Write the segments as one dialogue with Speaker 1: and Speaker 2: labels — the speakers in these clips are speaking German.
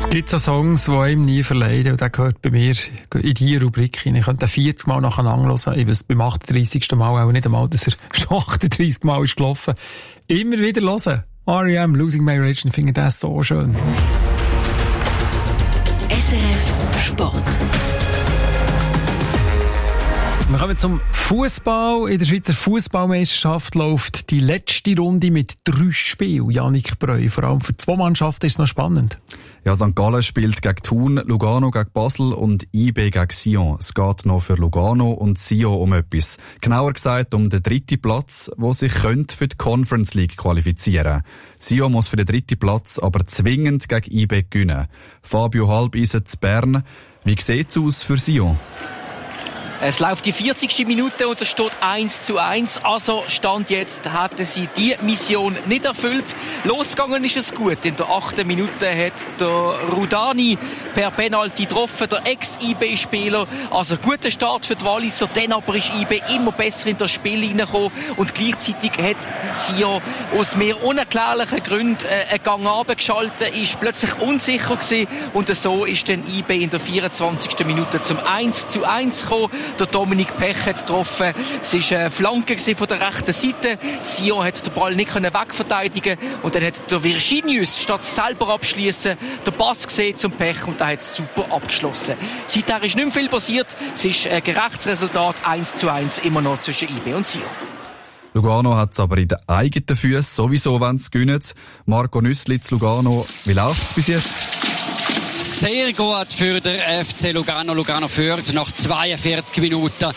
Speaker 1: Es gibt so Songs, die einem nie verleiden, und der gehört bei mir in diese Rubrik hinein. Ich könnte den 40 Mal nacheinander hören. Ich wüsste beim 38. Mal auch nicht einmal, dass er schon 38 Mal ist gelaufen. Immer wieder hören. R.E.M. Losing My Rage, ich finde das so schön.
Speaker 2: SRF Sport.
Speaker 1: Wir kommen zum Fußball. In der Schweizer Fußballmeisterschaft läuft die letzte Runde mit 3 Spielen. Jannik Breu, vor allem für 2 Mannschaften ist es noch spannend.
Speaker 3: Ja, St. Gallen spielt gegen Thun, Lugano gegen Basel und IB gegen Sion. Es geht noch für Lugano und Sion um etwas. Genauer gesagt um den 3. Platz, wo sich für die Conference League qualifizieren. Sion muss für den 3. Platz aber zwingend gegen IB gewinnen. Fabio Halbeisen zu Bern. Wie sieht es aus für Sion?
Speaker 4: Es läuft die 40. Minute und es steht 1:1. Also Stand jetzt hatten sie die Mission nicht erfüllt. Losgegangen ist es gut. In der 8. Minute hat der Rudani per Penalty getroffen, der Ex-IB-Spieler. Also guter Start für die Walliser. Dann aber ist IB immer besser in das Spiel hineingekommen. Und gleichzeitig hat Sion aus mehr unerklärlichen Gründen einen Gang runtergeschaltet, ist plötzlich unsicher gewesen. Und so ist dann IB in der 24. Minute zum 1:1 gekommen. Der Dominik Pech hat getroffen. Es war eine Flanke von der rechten Seite. Sion hat den Ball nicht wegverteidigen können. Und dann hat der Virginius, statt selber abschließen, den Pass gesehen zum Pech und der hat super abgeschlossen. Seither ist nicht mehr viel passiert. Es ist ein gerechtes Resultat, 1:1 immer noch zwischen IB und Sion.
Speaker 3: Lugano hat es aber in den eigenen Füßen sowieso, wenn sie gewinnen. Marco Nüssli zu Lugano. Wie läuft es bis jetzt?
Speaker 5: Sehr gut für der FC Lugano. Lugano führt nach 42 Minuten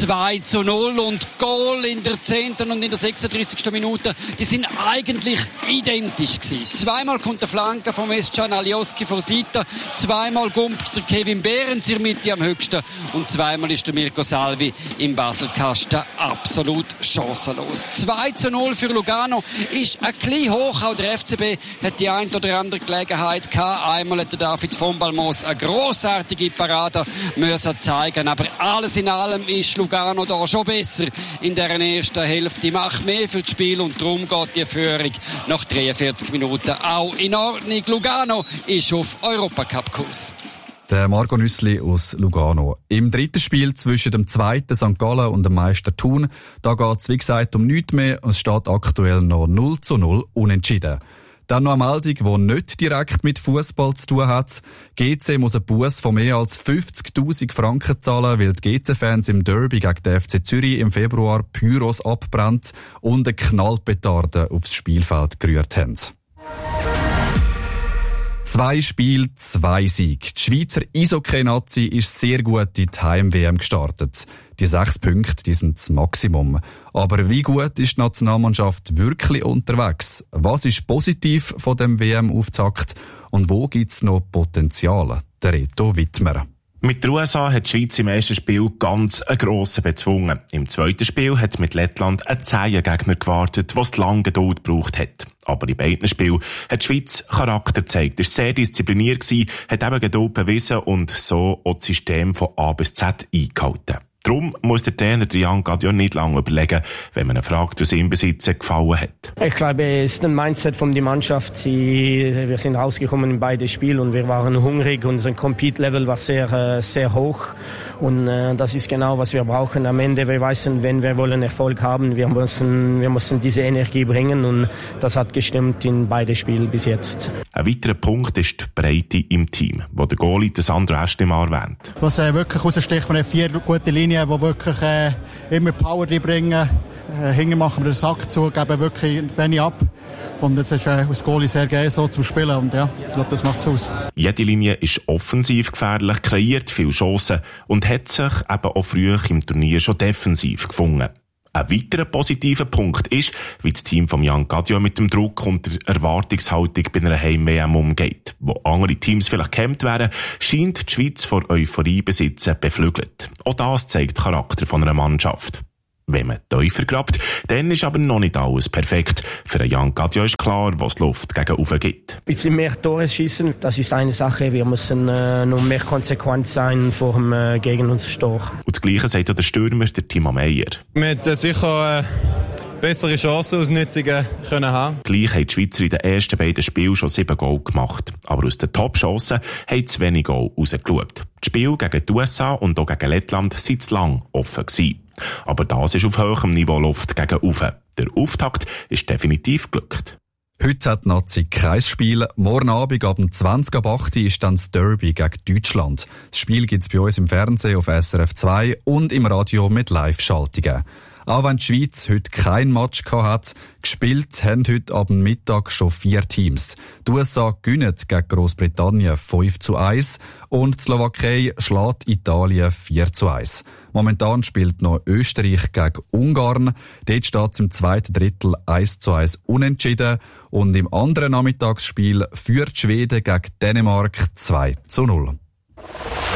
Speaker 5: 2:0 und Goal in der 10. und in der 36. Minute. Die sind eigentlich identisch gewesen. Zweimal kommt der Flanke vom Escan Alioski vor Seite, zweimal kommt der Kevin Behrens in der Mitte am höchsten und zweimal ist der Mirko Salvi im Baselkasten absolut chancenlos. 2:0 für Lugano ist ein bisschen hoch. Auch der FCB hat die ein oder andere Gelegenheit gehabt. Einmal hat der David von Balmos eine grossartige Parade müssen zeigen. Aber alles in allem ist Lugano da schon besser in der ersten Hälfte. Macht mehr für das Spiel und darum geht die Führung nach 43 Minuten auch in Ordnung. Lugano ist auf Europacup-Kurs.
Speaker 3: Der Marco Nüssli aus Lugano. Im 3. Spiel zwischen dem 2. St. Gallen und dem Meister Thun, da geht es wie gesagt um nichts mehr. Es steht aktuell noch 0:0 unentschieden. Dann noch eine Meldung, die nicht direkt mit Fußball zu tun hat. GC muss einen Buss von mehr als 50.000 Franken zahlen, weil die GC-Fans im Derby gegen den FC Zürich im Februar Pyros abbrennt und eine Knallpetarde aufs Spielfeld gerührt haben. 2 Spiele, 2 Siege. Die Schweizer Eishockey-Nazi ist sehr gut in die Heim-WM gestartet. Die 6 Punkte, die sind das Maximum. Aber wie gut ist die Nationalmannschaft wirklich unterwegs? Was ist positiv von dem WM-Auftakt? Und wo gibt es noch Potenzial? Der Reto Wittmer.
Speaker 6: Mit der USA hat die Schweiz im ersten Spiel ganz einen grossen bezwungen. Im zweiten Spiel hat mit Lettland ein zäher Gegner gewartet, der lange Geduld gebraucht hat. Aber in beiden Spielen hat die Schweiz Charakter gezeigt, ist sehr diszipliniert gewesen, hat eben Geduld bewiesen und so auch das System von A bis Z eingehalten. Darum muss der Trainer Jan Gadiol nicht lange überlegen, wenn man ihn fragt, was ihm bis jetzt gefallen hat.
Speaker 7: Ich glaube, es ist ein Mindset von der Mannschaft. Wir sind rausgekommen in beide Spiele und wir waren hungrig. Unser Compete-Level war sehr hoch. Und das ist genau, was wir brauchen. Am Ende, wir wissen, wenn wir wollen Erfolg haben, wir müssen diese Energie bringen. Und das hat gestimmt in beide Spiele bis jetzt.
Speaker 6: Ein weiterer Punkt ist die Breite im Team, wo der Goalie Sandro Estimar erwähnt.
Speaker 8: Was wirklich raussticht, wir haben 4 gute Linien, die wirklich immer Power bringen. Hinten machen wir den Sack zu, geben wirklich wenig ab. Und jetzt ist aus Goalie sehr geil so zum Spielen. Und ja, ich glaube, das macht es aus. Jede
Speaker 6: Linie ist offensiv gefährlich, kreiert viele Chancen und hat sich eben auch früh im Turnier schon defensiv gefunden. Ein weiterer positiver Punkt ist, wie das Team von Jan Gadiol mit dem Druck und der Erwartungshaltung bei einer Heim-WM umgeht. Wo andere Teams vielleicht gehemmt wären, scheint die Schweiz vor Euphorie besitzen beflügelt. Auch das zeigt den Charakter von einer Mannschaft. Wenn man tiefer grabt, dann ist aber noch nicht alles perfekt. Für Jan Gadiol ist klar, was die Luft gegen oben gibt.
Speaker 7: Ein bisschen mehr Tore schießen, das ist eine Sache. Wir müssen noch mehr konsequent sein vor gegen uns Tor.
Speaker 6: Und das Gleiche sagt auch der Stürmer, der Timo Meyer.
Speaker 9: Wir haben sicher bessere Chancenausnutzungen können haben.
Speaker 6: Gleich haben die Schweizer in den ersten beiden Spielen schon 7 Goal gemacht. Aber aus den Top-Chancen haben zu wenig Goal rausgeschaut. Die Spiele gegen die USA und auch gegen Lettland waren zu lang offen gewesen. Aber das ist auf hohem Niveau Luft gegen Ufe. Der Auftakt ist definitiv geglückt.
Speaker 3: Heute hat die Nazi kein Spiel. Morgen Abend ab 20:08 ist dann das Derby gegen Deutschland. Das Spiel gibt es bei uns im Fernsehen auf SRF 2 und im Radio mit Live-Schaltungen. Auch wenn die Schweiz heute kein Match hat, gespielt haben heute ab Mittag schon 4 Teams. Die USA gewinnen gegen Großbritannien 5:1 und die Slowakei schlägt Italien 4:1. Momentan spielt noch Österreich gegen Ungarn. Dort steht es im zweiten Drittel 1:1 unentschieden. Und im anderen Nachmittagsspiel führt Schweden gegen Dänemark 2:0.